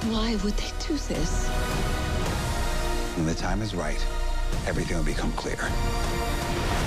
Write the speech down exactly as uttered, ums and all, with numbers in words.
Why would they do this? When the time is right, everything will become clear.